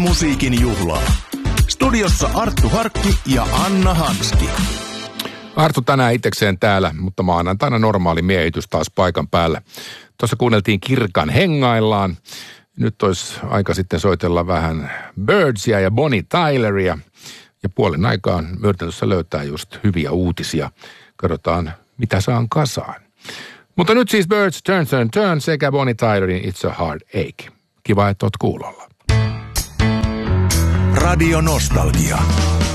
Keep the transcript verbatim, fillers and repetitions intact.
Musiikin juhlaa. Studiossa Arttu Harkki ja Anna Hanski. Arttu tänään itsekseen täällä, mutta maanantaina normaali miehitys taas paikan päällä. Tuossa kuunneltiin Kirkan Hengaillaan. Nyt olisi aika sitten soitella vähän Birdsia ja Bonnie Tyleria. Ja puolen aikaan yritetään löytää just hyviä uutisia. Katsotaan, mitä saan kasaan. Mutta nyt siis Birds, Turn, Turn, Turn sekä Bonnie Tylerin It's a Hard Ache. Kiva, että oot kuulolla. Radio Nostalgia.